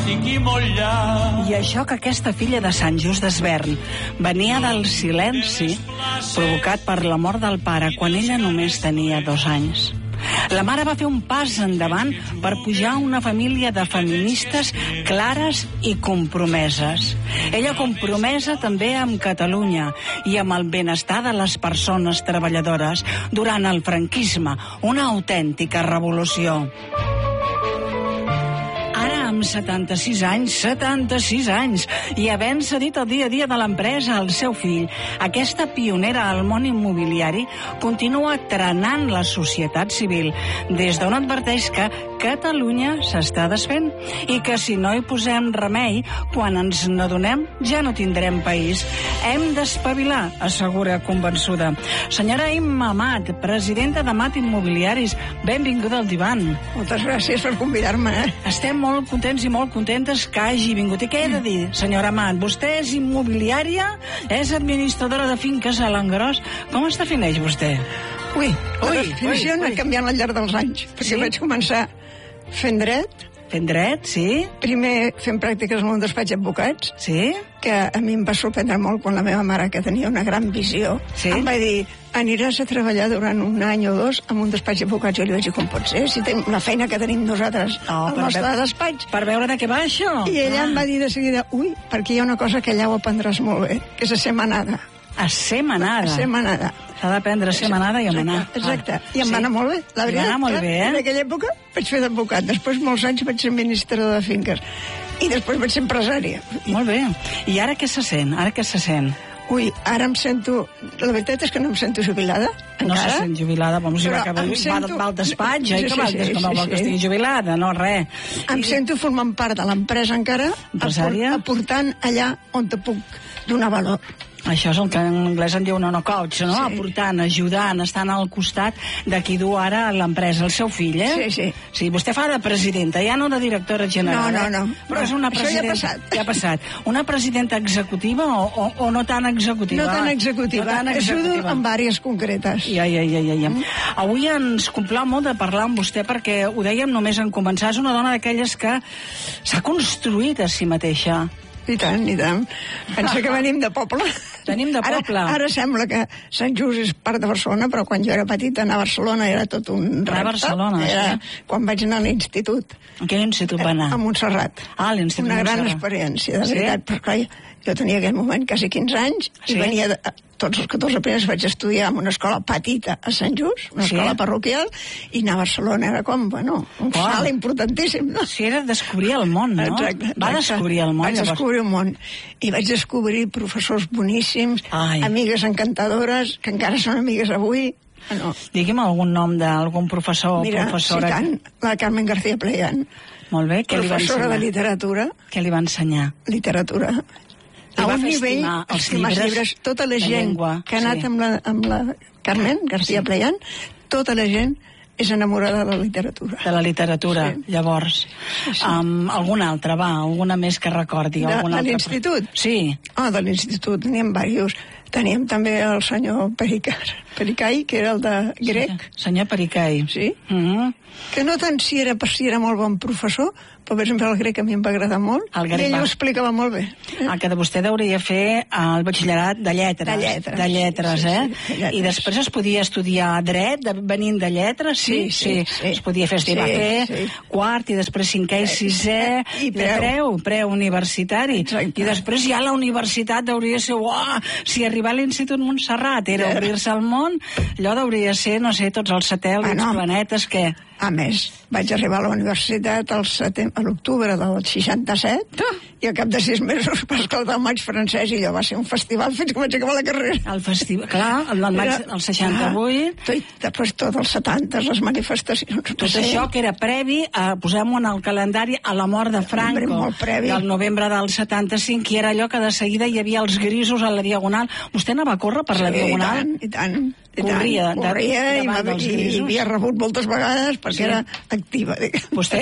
I això que aquesta filla de Sant Just d'Esvern venia del silenci provocat per la mort del pare quan ella només tenia 2 anys. La mare va fer un pas endavant per pujar a una família de feministes clares i compromeses. Ella compromesa també amb Catalunya i amb el benestar de les persones treballadores durant el franquisme, una autèntica revolució. Amb 76 anys, i havent cedit el dia a dia de l'empresa al seu fill, aquesta pionera al món immobiliari continua trenant la societat civil, des d'on adverteix que Catalunya s'està desfent i que si no hi posem remei, quan ens n'adonem ja no tindrem país. Hem d'espavilar, assegura convençuda. Senyora Imma Amat, presidenta de Amat Immobiliaris, benvinguda al divan. Moltes gràcies per convidar-me. Estem molt contents i molt contentes que hagi vingut. I què he de dir, senyora Amat? Vostè és immobiliària, és administradora de finques a l'engròs. Com es defineix vostè? La definició ha anat canviant al llarg dels anys, perquè vaig començar fent dret. Fent dret, sí. Primer fent pràctiques en un despatx d'advocats, sí, que a mi em va sorprendre molt quan la meva mare, que tenia una gran visió, sí, em va dir: aniràs a treballar durant 1 any o 2 en un despatx d'advocats. Jo li vaig dir: com pot ser, si tenim la feina que tenim nosaltres al nostre despatx? Per veure de què va això. I ella em va dir de seguida: perquè hi ha una cosa que allà ho aprendràs molt bé, que és a ser manada. A ser manada. A ser manada. S'ha d'aprendre a ser manada i a manar. Exacte. I em va anar molt bé, la veritat. Va anar molt bé, En aquella època vaig fer d'advocat. Després, molts anys, vaig ser administrador de finques. I després vaig ser empresària. Molt bé. I ara què se sent? Ara em sento... La veritat és que no em sento jubilada, encara. No se sent jubilada, va al despatx, oi? Que vol que estigui jubilada, no, res. Em sento formant part de l'empresa encara, aportant allà on te puc donar valor. Això és el que en anglès en diu coach, no? Sí. Aportant, ajudant, estant al costat de qui du ara l'empresa, el seu fill, eh? Sí. Sí, vostè fa de presidenta, ja no de directora general. No. Però és una presidenta... Això ja ha passat. Una presidenta executiva o no tan executiva? No tan executiva. Ajudo en àrees concretes. Ja. Avui ens complau molt de parlar amb vostè perquè ho dèiem només en començar. És una dona d'aquelles que s'ha construït a si mateixa. I tant. Pensa que venim de poble. Venim de poble. Ara sembla que Sant Just és part de Barcelona, però quan jo era petita anar a Barcelona era tot un repte. A Barcelona, sí. Quan vaig anar a l'institut. A quin institut va anar? A Montserrat. A l'Institut Una Montserrat. gran experiència, de veritat, perquè jo tenia en aquell moment quasi 15 anys i venia tots els 14 primers vaig estudiar en una escola petita a Sant Just, una escola parroquial, i anar a Barcelona era com, un salt importantíssim, no? Sí, era descobrir el món, no? Exacte. Va descobrir el món. Vaig descobrir un món. I vaig descobrir professors boníssims, amigues encantadores, que encara són amigues avui. Digui'm algun nom d'algun professor o professora. Mira, sí, la Carmen García Playán. Molt bé, què li va ensenyar? Professora de literatura. Què li va ensenyar? Literatura. A un nivell, estimar els llibres, tota la gent que ha anat amb la Carmen García Playán, tota la gent és enamorada de la literatura. De la literatura, llavors. Alguna altra, alguna més que recordi? De l'institut? Sí. De l'institut, teníem diversos. Teníem també el senyor Pericay, que era el de grec. Senyor Pericay. Sí. Que no tant si era molt bon professor, però per exemple el grec a mi em va agradar molt, i ell ho explicava molt bé. Que vostè hauria fer el batxillerat de lletres. De lletres, I després es podia estudiar dret, venint de lletres, sí. Es podia fer quart, i després 5è i 6è, i preuniversitari. I després ja la universitat hauria de ser, si arribar a l'Institut Montserrat era obrir-se al món, allò hauria de ser, no sé, tots els satèl·lits, planetes, què? A més, vaig arribar a la universitat a l'octubre del 67 i al cap de 6 mesos va esclatar el maig francès i allò va ser un festival fins que vaig acabar la carrera. El festival, clar, el maig del 68. I després tot els 70, les manifestacions. Tot això que era previ, posem-ho en el calendari, a la mort de Franco, del novembre del 75, i era allò que de seguida hi havia els grisos a la Diagonal. Vostè anava a córrer per la Diagonal? I tant. Corria i havia rebut moltes vegades perquè era activa. Vostè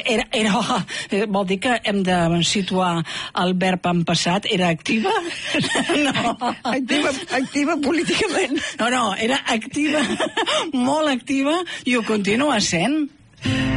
vol dir que hem de situar el verb en passat, era activa? No. Activa políticament. No, era activa, molt activa, i ho continua sent.